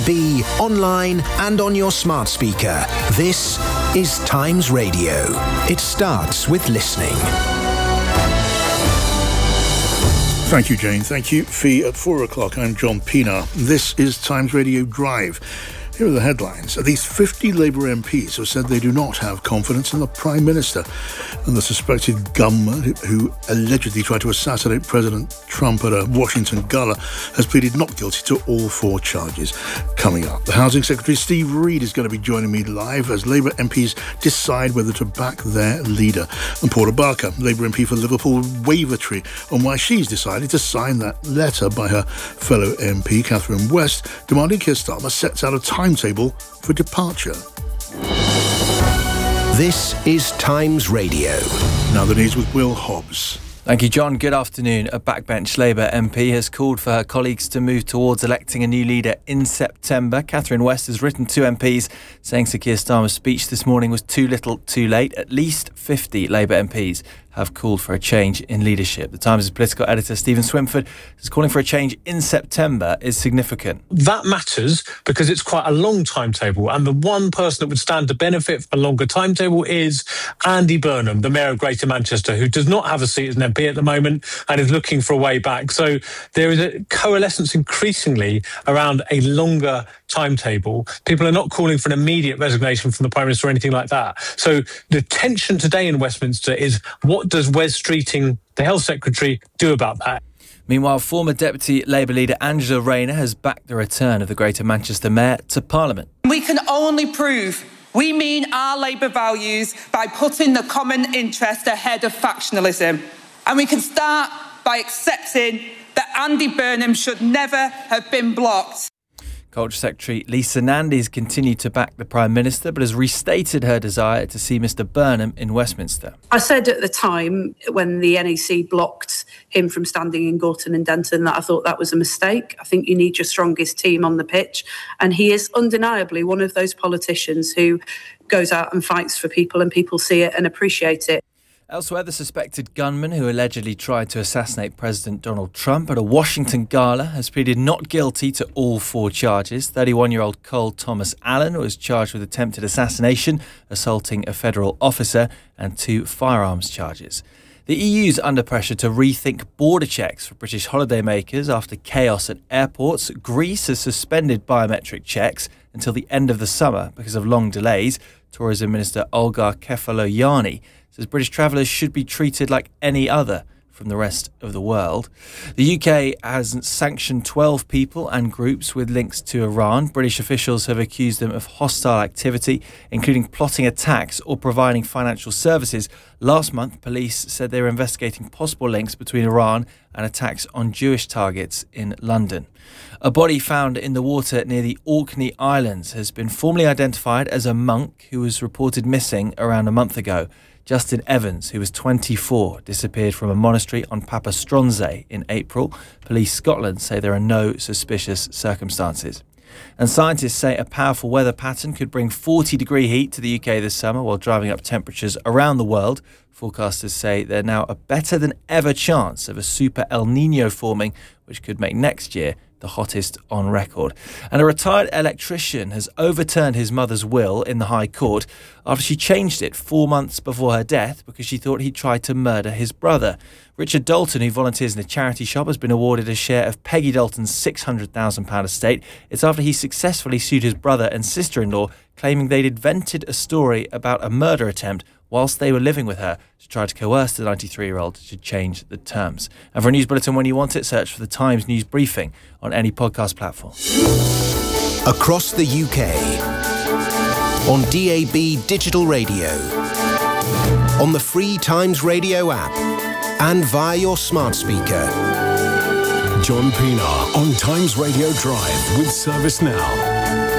Be online and on your smart speaker. This is Times Radio. It starts with listening. Thank you, Jane. Thank you, Fee. At 4 o'clock, I'm John Pienaar. This is Times Radio Drive. Here are the headlines. At least 50 Labour MPs have said they do not have confidence in the Prime Minister. And the suspected gunman who allegedly tried to assassinate President Trump at a Washington gala has pleaded not guilty to all 4 charges. Coming up, the Housing Secretary Steve Reid is going to be joining me live as Labour MPs decide whether to back their leader. And Paula Barker, Labour MP for Liverpool Wavertree, on why she's decided to sign that letter by her fellow MP, Catherine West, demanding Keir Starmer sets out a timetable for departure. This is Times Radio. Now the news with Will Hobbs. Thank you, John. Good afternoon. A backbench Labour MP has called for her colleagues to move towards electing a new leader in September. Catherine West has written to MPs saying Sir Keir Starmer's speech this morning was too little, too late. At least 50 Labour MPs have called for a change in leadership. The Times' political editor Stephen Swinford is calling for a change in September is significant. That matters because it's quite a long timetable, and the one person that would stand to benefit from a longer timetable is Andy Burnham, the Mayor of Greater Manchester, who does not have a seat as an MP at the moment and is looking for a way back. So there is a coalescence increasingly around a longer timetable. People are not calling for an immediate resignation from the Prime Minister or anything like that. So the tension today in Westminster is what does Wes Streeting, the Health Secretary, do about that? Meanwhile, former Deputy Labour leader Angela Rayner has backed the return of the Greater Manchester Mayor to Parliament. We can only prove we mean our Labour values by putting the common interest ahead of factionalism. And we can start by accepting that Andy Burnham should never have been blocked. Culture Secretary Lisa Nandy's continued to back the Prime Minister, but has restated her desire to see Mr Burnham in Westminster. I said at the time, when the NEC blocked him from standing in Gorton and Denton, that I thought that was a mistake. I think you need your strongest team on the pitch. And he is undeniably one of those politicians who goes out and fights for people, and people see it and appreciate it. Elsewhere, the suspected gunman who allegedly tried to assassinate President Donald Trump at a Washington gala has pleaded not guilty to all 4 charges. 31-year-old Cole Thomas Allen was charged with attempted assassination, assaulting a federal officer, and 2 firearms charges. The EU's under pressure to rethink border checks for British holidaymakers after chaos at airports. Greece has suspended biometric checks until the end of the summer because of long delays. Tourism Minister Olga Kefalogianni says British travellers should be treated like any other from the rest of the world. The UK has sanctioned 12 people and groups with links to Iran. British officials have accused them of hostile activity, including plotting attacks or providing financial services. Last month, police said they were investigating possible links between Iran and attacks on Jewish targets in London. A body found in the water near the Orkney Islands has been formally identified as a monk who was reported missing around a month ago. Justin Evans, who was 24, disappeared from a monastery on Papastronze in April. Police Scotland say there are no suspicious circumstances. And scientists say a powerful weather pattern could bring 40-degree heat to the UK this summer while driving up temperatures around the world. Forecasters say there's now a better than ever chance of a super El Nino forming, which could make next year the hottest on record. And a retired electrician has overturned his mother's will in the High Court after she changed it 4 months before her death because she thought he tried to murder his brother. Richard Dalton, who volunteers in a charity shop, has been awarded a share of Peggy Dalton's £600,000 estate. It's after he successfully sued his brother and sister-in-law, claiming they'd invented a story about a murder attempt whilst they were living with her to try to coerce the 93-year-old to change the terms. And for a news bulletin when you want it, search for the Times News Briefing on any podcast platform. Across the UK, on DAB digital radio, on the free Times Radio app, and via your smart speaker. John Pienaar on Times Radio Drive with Service Now.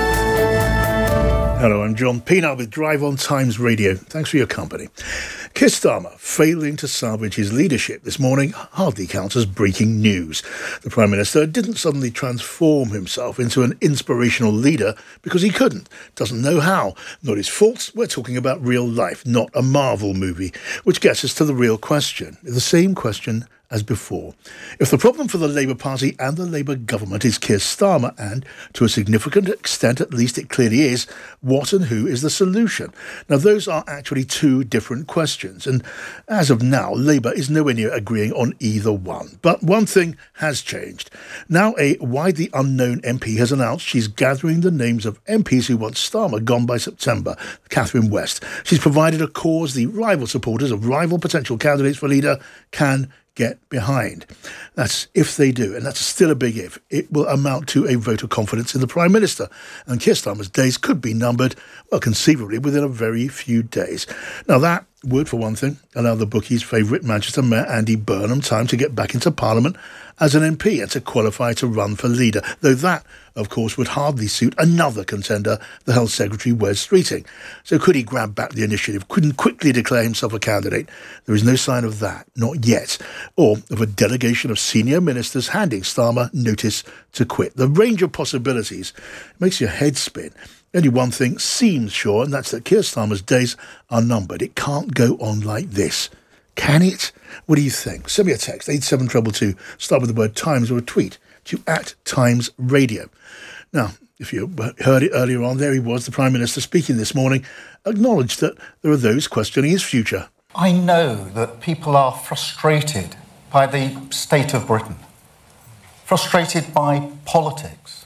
Hello, I'm John Pienaar with Drive on Times Radio. Thanks for your company. Keir Starmer failing to salvage his leadership this morning hardly counts as breaking news. The Prime Minister didn't suddenly transform himself into an inspirational leader because he couldn't. Doesn't know how. Not his fault. We're talking about real life, not a Marvel movie. Which gets us to the real question. The same question as before. If the problem for the Labour Party and the Labour government is Keir Starmer, and to a significant extent at least it clearly is, what and who is the solution? Now, those are actually two different questions, and as of now, Labour is nowhere near agreeing on either one. But one thing has changed. Now, a widely unknown MP has announced she's gathering the names of MPs who want Starmer gone by September, Catherine West. She's provided a cause the rival supporters of rival potential candidates for leader can get behind. That's if they do, and that's still a big if. It will amount to a vote of confidence in the Prime Minister, and Keir Starmer's days could be numbered, well, conceivably within a very few days. Now, that would, for one thing, allow the bookies' favourite Manchester Mayor Andy Burnham time to get back into Parliament as an MP and to qualify to run for leader, though that, of course, would hardly suit another contender, the Health Secretary Wes Streeting. So could he grab back the initiative, couldn't quickly declare himself a candidate? There is no sign of that, not yet, or of a delegation of senior ministers handing Starmer notice to quit. The range of possibilities makes your head spin. Only one thing seems sure, and that's that Keir Starmer's days are numbered. It can't go on like this. Can it? What do you think? Send me a text, 87222, start with the word Times, or a tweet to @TimesRadio. Now, if you heard it earlier on, there he was, the Prime Minister speaking this morning, acknowledged that there are those questioning his future. I know that people are frustrated by the state of Britain, frustrated by politics,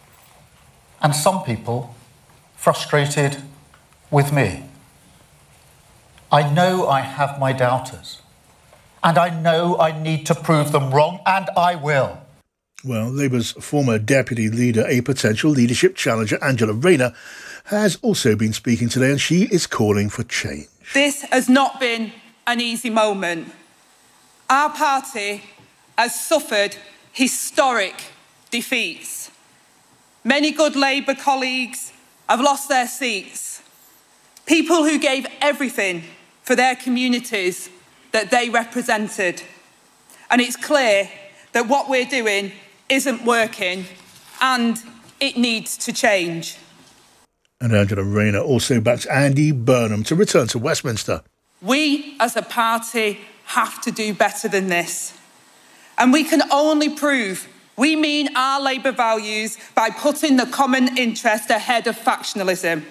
and some people frustrated with me. I know I have my doubters, and I know I need to prove them wrong, and I will. Well, Labour's former deputy leader, a potential leadership challenger, Angela Rayner, has also been speaking today, and she is calling for change. This has not been an easy moment. Our party has suffered historic defeats. Many good Labour colleagues have lost their seats. People who gave everything for their communities that they represented. And it's clear that what we're doing isn't working and it needs to change. And Angela Rayner also backs Andy Burnham to return to Westminster. We as a party have to do better than this. And we can only prove we mean our Labour values by putting the common interest ahead of factionalism.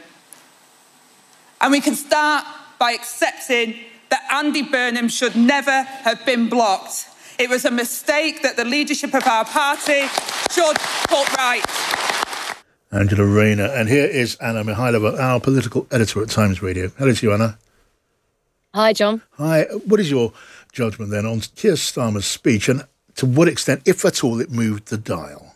And we can start by accepting that Andy Burnham should never have been blocked. It was a mistake that the leadership of our party should put right. Angela Rayner. And here is Anna Mihailova, our political editor at Times Radio. Hello to you, Anna. Hi, John. Hi. What is your judgment then on Keir Starmer's speech, and to what extent, if at all, it moved the dial?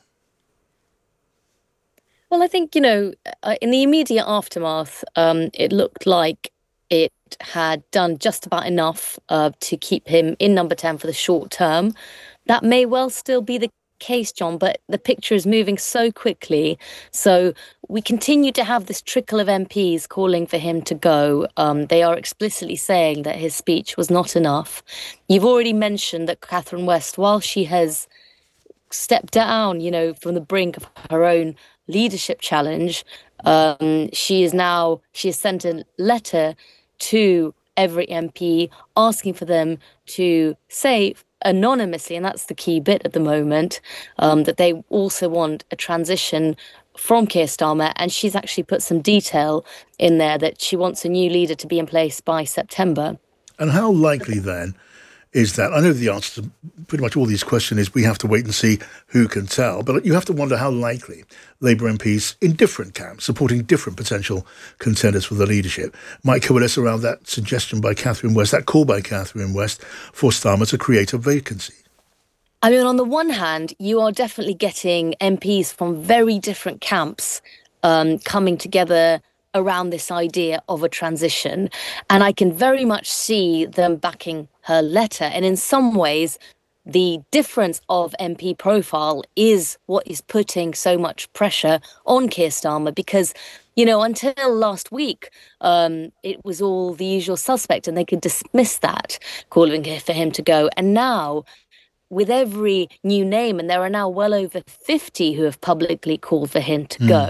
Well, I think, in the immediate aftermath, it looked like it had done just about enough to keep him in number 10 for the short term. That may well still be the case, John, but the picture is moving so quickly. So we continue to have this trickle of MPs calling for him to go. They are explicitly saying that his speech was not enough. You've already mentioned that Catherine West, while she has stepped down, from the brink of her own leadership challenge, she has sent a letter to every MP asking for them to say anonymously, and that's the key bit at the moment, that they also want a transition from Keir Starmer, and she's actually put some detail in there that she wants a new leader to be in place by September. And how likely then is that? I know the answer to pretty much all these questions is we have to wait and see who can tell, but you have to wonder how likely Labour MPs in different camps, supporting different potential contenders for the leadership, might coalesce around that suggestion by Catherine West, that call by Catherine West for Starmer to create a vacancy. I mean, on the one hand, you are definitely getting MPs from very different camps coming together around this idea of a transition. And I can very much see them backing her letter. And in some ways, the difference of MP profile is what is putting so much pressure on Keir Starmer, because, until last week, it was all the usual suspect and they could dismiss that, calling for him to go. And now, with every new name, and there are now well over 50 who have publicly called for him to go,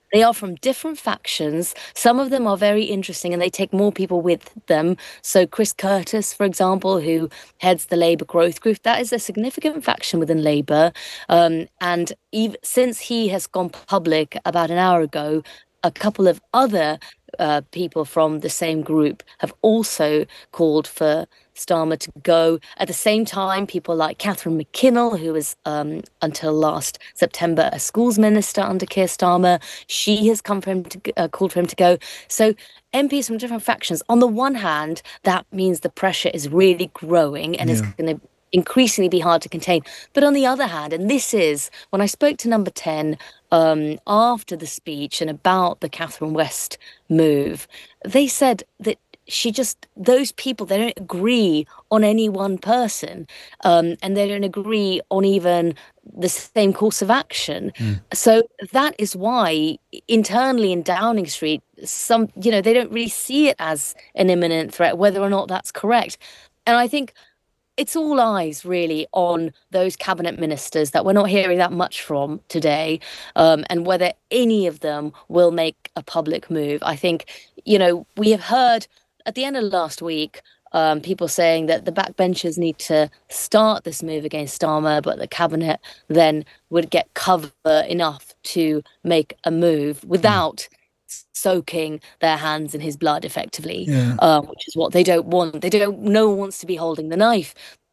They are from different factions. Some of them are very interesting and they take more people with them. So Chris Curtis, for example, who heads the Labour Growth Group, that is a significant faction within Labour. And since he has gone public about an hour ago, a couple of other people from the same group have also called for Starmer to go. At the same time, people like Catherine McKinnell, who was until last September a schools minister under Keir Starmer, she has come for him to called for him to go. So MPs from different factions. On the one hand, that means the pressure is really growing and is going to increasingly be hard to contain. But on the other hand, and this is when I spoke to Number 10 after the speech and about the Catherine West move, they said that those people, they don't agree on any one person, and they don't agree on even the same course of action. So that is why internally in Downing Street, they don't really see it as an imminent threat, whether or not that's correct. And I think it's all eyes really on those cabinet ministers that we're not hearing that much from today, and whether any of them will make a public move. I think, we have heard at the end of last week, people saying that the backbenchers need to start this move against Starmer, but the cabinet then would get cover enough to make a move without soaking their hands in his blood effectively, which is what they don't want. No one wants to be holding the knife.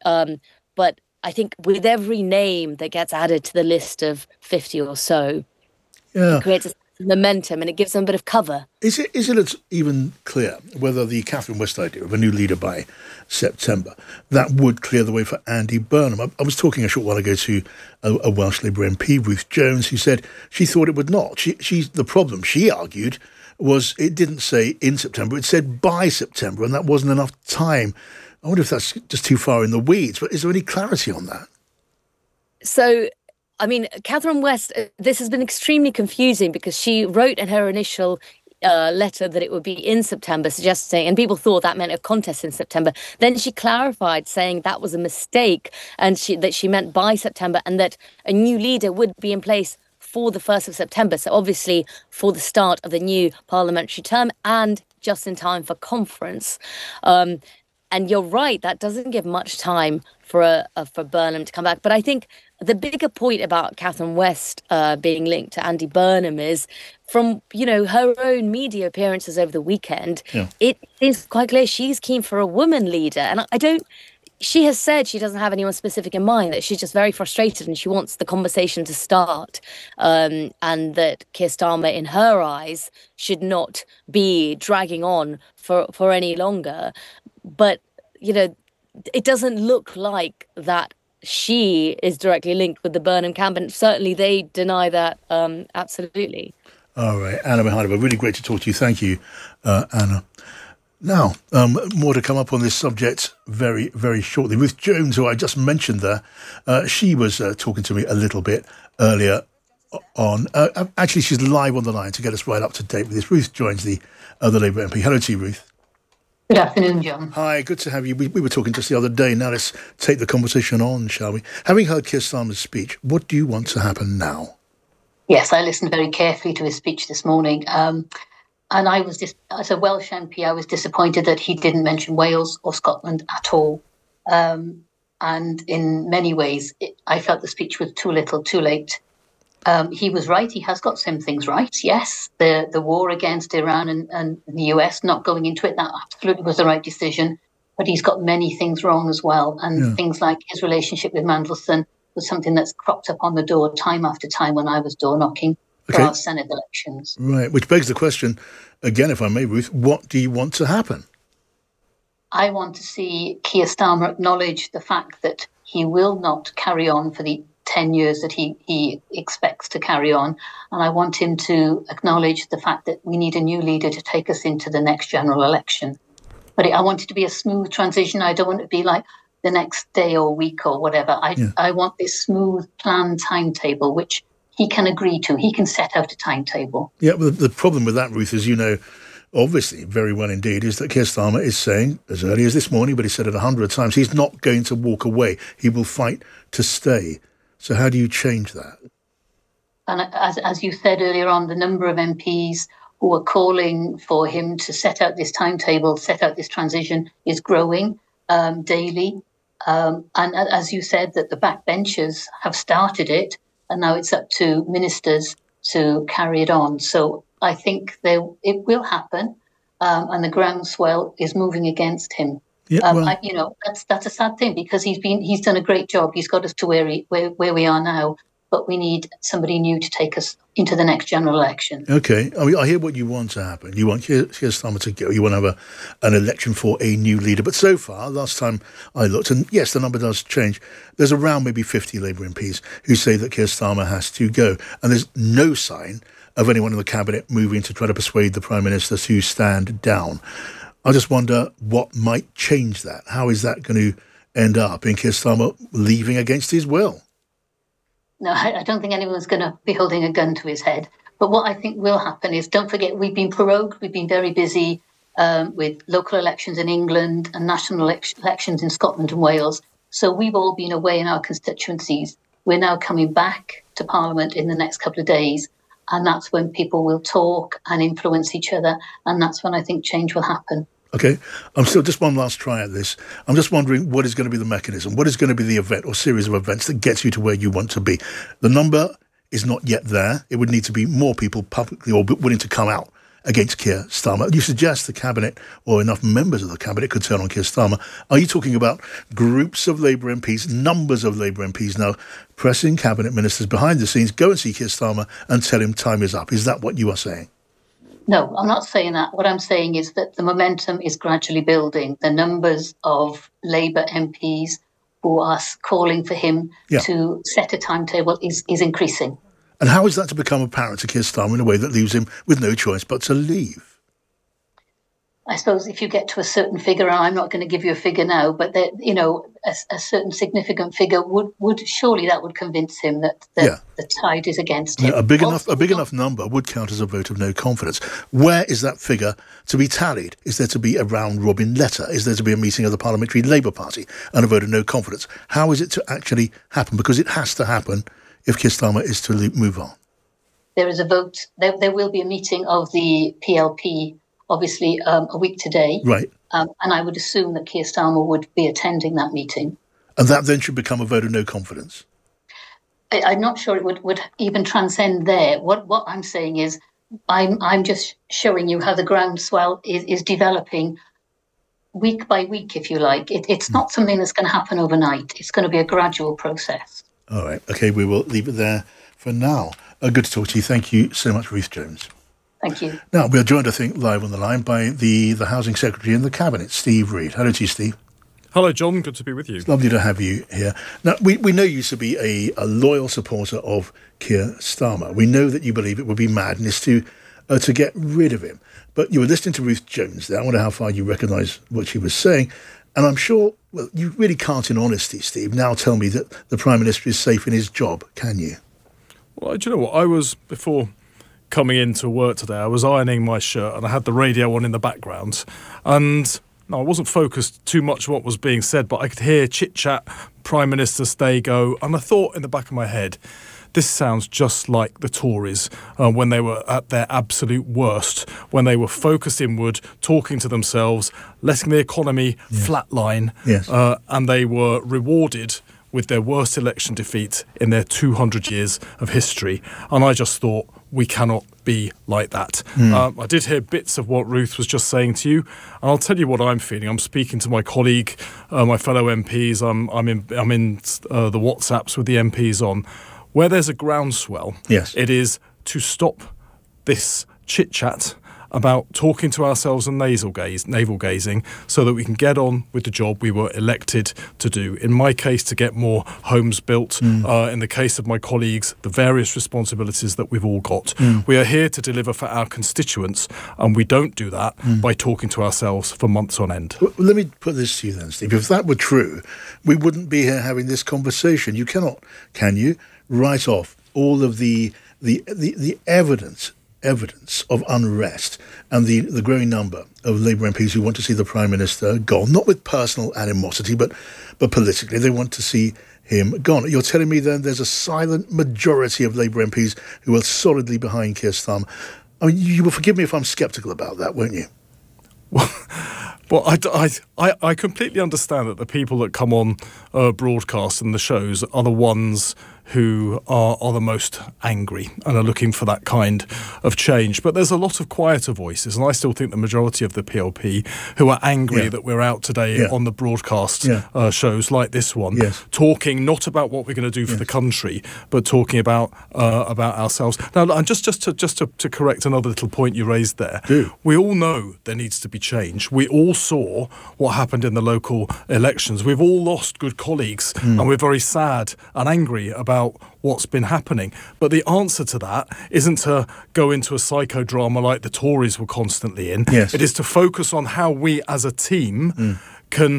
But I think with every name that gets added to the list of 50 or so, it creates a momentum and it gives them a bit of cover. Isn't it even clear whether the Catherine West idea of a new leader by September, that would clear the way for Andy Burnham? I was talking a short while ago to a Welsh Labour MP, Ruth Jones, who said she thought it would not. The problem, she argued, was it didn't say in September, it said by September, and that wasn't enough time. I wonder if that's just too far in the weeds, but is there any clarity on that? So, Catherine West, this has been extremely confusing because she wrote in her initial letter that it would be in September, suggesting, and people thought that meant a contest in September. Then she clarified, saying that was a mistake and that she meant by September and that a new leader would be in place for the 1st of September. So obviously for the start of the new parliamentary term and just in time for conference. And you're right, that doesn't give much time for Burnham to come back. But I think the bigger point about Catherine West being linked to Andy Burnham is from, her own media appearances over the weekend, it seems quite clear she's keen for a woman leader. And she has said she doesn't have anyone specific in mind, that she's just very frustrated and she wants the conversation to start, and that Keir Starmer, in her eyes, should not be dragging on for any longer. But, it doesn't look like that she is directly linked with the Burnham camp, and certainly they deny that absolutely. All right, Anna Mihайлova, really great to talk to you. Thank you, Anna. Now, more to come up on this subject very, very shortly. Ruth Jones, who I just mentioned there, she was talking to me a little bit earlier on. Actually, she's live on the line to get us right up to date with this. Ruth joins the Labour MP. Hello to you, Ruth. Good afternoon, John. Hi, good to have you. We were talking just the other day. Now let's take the conversation on, shall we? Having heard Keir Starmer's speech, what do you want to happen now? Yes, I listened very carefully to his speech this morning. And I was as a Welsh MP, I was disappointed that he didn't mention Wales or Scotland at all. And in many ways, I felt the speech was too little, too late. He was right. He has got some things right. Yes, the war against Iran and the US, not going into it, that absolutely was the right decision. But he's got many things wrong as well. And things like his relationship with Mandelson was something that's cropped up on the door time after time when I was door knocking for our Senate elections. Right, which begs the question, again, if I may, Ruth, what do you want to happen? I want to see Keir Starmer acknowledge the fact that he will not carry on for the 10 years that he expects to carry on. And I want him to acknowledge the fact that we need a new leader to take us into the next general election. But I want it to be a smooth transition. I don't want it to be like the next day or week or whatever. I want this smooth planned timetable, which he can agree to. He can set out a timetable. Yeah, but the problem with that, Ruth, as you know, obviously very well indeed, is that Keir Starmer is saying, as early as this morning, but he said it 100 times, he's not going to walk away. He will fight to stay. So how do you change that? And as you said earlier on, the number of MPs who are calling for him to set out this timetable, set out this transition, is growing daily. And as you said, that the backbenchers have started it, and now it's up to ministers to carry it on. So I think it will happen, and the groundswell is moving against him. Yeah, That's a sad thing, because he's done a great job. He's got us to where we are now. But we need somebody new to take us into the next general election. Okay. I mean, I hear what you want to happen. You want Keir Starmer to go. You want to have an election for a new leader. But so far, last time I looked, and yes, the number does change, there's around maybe 50 Labour MPs who say that Keir Starmer has to go. And there's no sign of anyone in the Cabinet moving to try to persuade the Prime Minister to stand down. I just wonder what might change that. How is that going to end up in Keir Starmer leaving against his will? No, I don't think anyone's going to be holding a gun to his head. But what I think will happen is, don't forget, we've been prorogued. We've been very busy with local elections in England and national elections in Scotland and Wales. So we've all been away in our constituencies. We're now coming back to Parliament in the next couple of days. And that's when people will talk and influence each other. And that's when I think change will happen. Okay, I'm still just one last try at this. I'm just wondering what is going to be the mechanism, what is going to be the event or series of events that gets you to where you want to be. The number is not yet there. It would need to be more people publicly or willing to come out against Keir Starmer. You suggest the Cabinet or enough members of the Cabinet could turn on Keir Starmer. Are you talking about groups of Labour MPs, numbers of Labour MPs now pressing Cabinet ministers behind the scenes, go and see Keir Starmer and tell him time is up? Is that what you are saying? No, I'm not saying that. What I'm saying is that the momentum is gradually building. The numbers of Labour MPs who are calling for him to set a timetable is increasing. And how is that to become apparent to Keir Starmer in a way that leaves him with no choice but to leave? I suppose if you get to a certain figure, and I'm not going to give you a figure now, but that, a certain significant figure would surely that would convince him that the tide is against him. A big enough number would count as a vote of no confidence. Where is that figure to be tallied? Is there to be a round-robin letter? Is there to be a meeting of the Parliamentary Labour Party and a vote of no confidence? How is it to actually happen? Because it has to happen if Keir Starmer is to move on. There is a vote. There will be a meeting of the PLP, obviously, a week today. Right. And I would assume that Keir Starmer would be attending that meeting. And that then should become a vote of no confidence? I'm not sure it would even transcend there. What I'm saying is I'm just showing you how the groundswell is developing week by week, if you like. It's not something that's going to happen overnight. It's going to be a gradual process. All right. OK, we will leave it there for now. Good to talk to you. Thank you so much, Ruth Jones. Thank you. Now, we are joined, I think, live on the line by the Housing Secretary in the Cabinet, Steve Reid. Hello to you, Steve. Hello, John. Good to be with you. It's lovely to have you here. Now, we know you to be a loyal supporter of Keir Starmer. We know that you believe it would be madness to get rid of him. But you were listening to Ruth Jones there. I wonder how far you recognise what she was saying. And I'm sure, well, you really can't, in honesty, Steve, now tell me that the Prime Minister is safe in his job, can you? Well, do you know what? Before coming into work today, I was ironing my shirt and I had the radio on in the background. And no, I wasn't focused too much on what was being said, but I could hear chit-chat, Prime Minister stay, go. And I thought in the back of my head, this sounds just like the Tories when they were at their absolute worst, when they were focused inward, talking to themselves, letting the economy flatline, and they were rewarded with their worst election defeat in their 200 years of history. And I just thought, we cannot be like that. I did hear bits of what Ruth was just saying to you, and I'll tell you what I'm feeling. I'm speaking to my colleague, my fellow MPs. I'm in the WhatsApps with the MPs on. Where there's a groundswell, it is to stop this chit-chat about talking to ourselves and navel-gazing so that we can get on with the job we were elected to do. In my case, to get more homes built. In the case of my colleagues, the various responsibilities that we've all got. We are here to deliver for our constituents, and we don't do that by talking to ourselves for months on end. Well, let me put this to you then, Steve. If that were true, we wouldn't be here having this conversation. You cannot, can you, write off all of the evidence of unrest and the growing number of Labour MPs who want to see the Prime Minister gone, not with personal animosity, but politically. They want to see him gone. You're telling me then there's a silent majority of Labour MPs who are solidly behind Keir Starmer. I mean, you will forgive me if I'm sceptical about that, won't you? Well, I completely understand that the people that come on broadcast and the shows are the ones who are the most angry and are looking for that kind of change. But there's a lot of quieter voices, and I still think the majority of the PLP who are angry that we're out today on the broadcast shows like this one, talking not about what we're going to do for the country, but talking about ourselves. Now, and just to correct another little point you raised there, we all know there needs to be change. We all saw what happened in the local elections. We've all lost good colleagues, and we're very sad and angry about what's been happening. But the answer to that isn't to go into a psychodrama like the Tories were constantly in. It is to focus on how we as a team can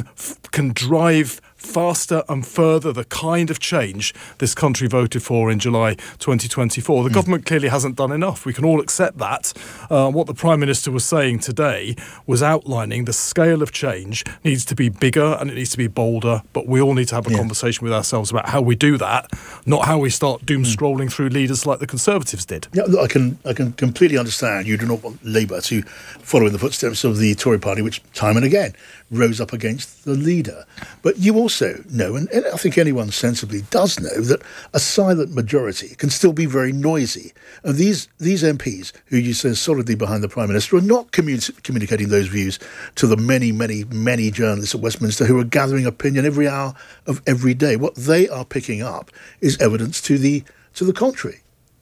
drive faster and further the kind of change this country voted for in July 2024. The government clearly hasn't done enough. We can all accept that. What the Prime Minister was saying today was outlining the scale of change needs to be bigger and it needs to be bolder, but we all need to have a conversation with ourselves about how we do that, not how we start doom scrolling through leaders like the Conservatives did. Yeah, look, I can completely understand you do not want Labour to follow in the footsteps of the Tory party, which time and again rose up against the leader. But you also know, and I think anyone sensibly does know, that a silent majority can still be very noisy. And these MPs, who you say are solidly behind the Prime Minister, are not communicating those views to the many, many, many journalists at Westminster who are gathering opinion every hour of every day. What they are picking up is evidence to the contrary.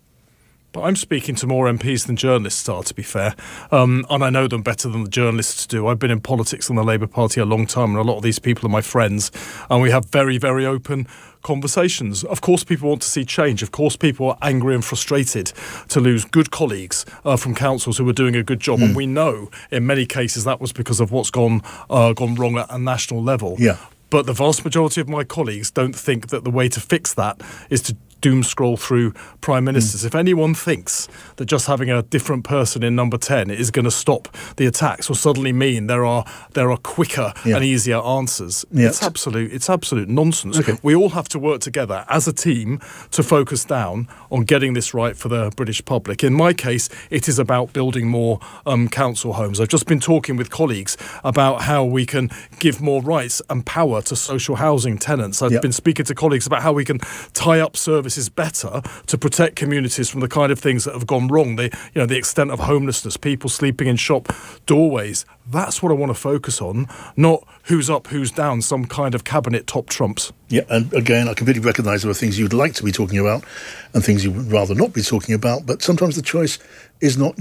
But I'm speaking to more MPs than journalists are, to be fair. And I know them better than the journalists do. I've been in politics in the Labour Party a long time, and a lot of these people are my friends. And we have very, very open conversations. Of course, people want to see change. Of course, people are angry and frustrated to lose good colleagues from councils who were doing a good job. And we know in many cases that was because of what's gone wrong at a national level. But the vast majority of my colleagues don't think that the way to fix that is to doom scroll through prime ministers. If anyone thinks that just having a different person in number 10 is going to stop the attacks or suddenly mean there are quicker and easier answers, it's absolute nonsense. We all have to work together as a team to focus down on getting this right for the British public. In my case, it is about building more council homes. I've just been talking with colleagues about how we can give more rights and power to social housing tenants. I've been speaking to colleagues about how we can tie up services better to protect communities from the kind of things that have gone wrong. The extent of homelessness, people sleeping in shop doorways. That's what I want to focus on, not who's up, who's down, some kind of cabinet top trumps. Yeah, and again, I completely recognise there are things you'd like to be talking about and things you would rather not be talking about, but sometimes the choice is not